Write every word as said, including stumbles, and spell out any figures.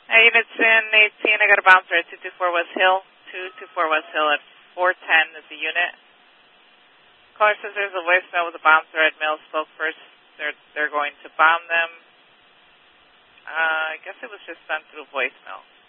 Hey, it's in eighteen. I got a bouncer at two two four West Hill. two two four West Hill at four ten is the unit. Caller says there's a voicemail with a bouncer at Mill spoke first. They're, they're going to bomb them. Uh, I guess it was just sent through voicemail.